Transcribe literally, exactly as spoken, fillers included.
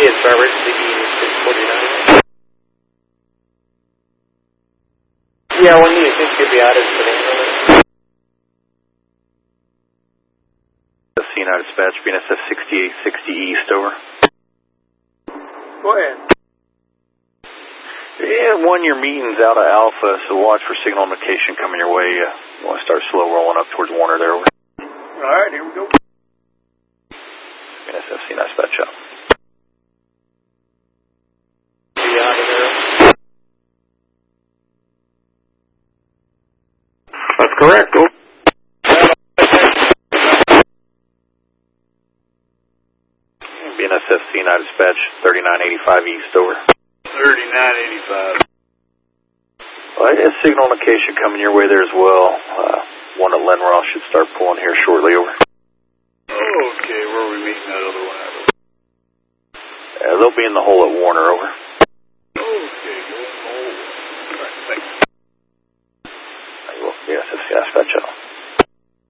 it's Robert, speaking six forty-nine. Yeah, when do you think you'll be out of today? C nine dispatch, B N S F sixty-eight sixty East, over. Go ahead. Yeah, one, your meeting's out of Alpha, so watch for signal indication coming your way. Uh, you want to start slow rolling up towards Warner there, over. All right, here we go. B N S F C nine dispatch out. Be out of there. That's correct, go. B N S F C nine dispatch, thirty-nine eighty-five East, over. thirty-nine eighty-five. Well, I guess signal indication coming your way there as well. Uh, one at Lenross should start pulling here shortly, over. Okay, where are we meeting that other one at? Uh, they'll be in the hole at Warner, over. Okay, go in the hole. All right, thanks. Yes, yes, dispatch out.